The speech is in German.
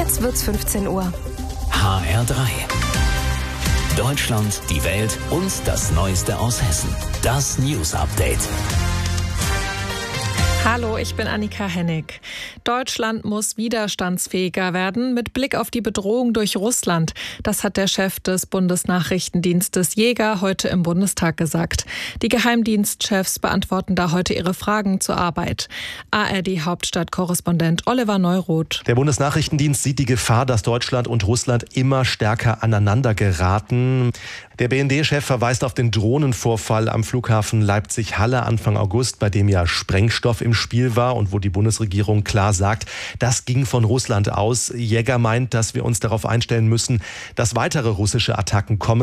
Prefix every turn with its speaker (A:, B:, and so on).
A: Jetzt wird's 15 Uhr.
B: HR3. Deutschland, die Welt und das Neueste aus Hessen. Das News Update.
C: Hallo, ich bin Annika Hennig. Deutschland muss widerstandsfähiger werden mit Blick auf die Bedrohung durch Russland. Das hat der Chef des Bundesnachrichtendienstes Jäger heute im Bundestag gesagt. Die Geheimdienstchefs beantworten da heute ihre Fragen zur Arbeit. ARD-Hauptstadtkorrespondent Oliver Neuroth.
D: Der Bundesnachrichtendienst sieht die Gefahr, dass Deutschland und Russland immer stärker aneinander geraten. Der BND-Chef verweist auf den Drohnenvorfall am Flughafen Leipzig-Halle Anfang August, bei dem ja Sprengstoff im Spiel war und wo die Bundesregierung klar sagt, das ging von Russland aus. Jäger meint, dass wir uns darauf einstellen müssen, dass weitere russische Attacken kommen.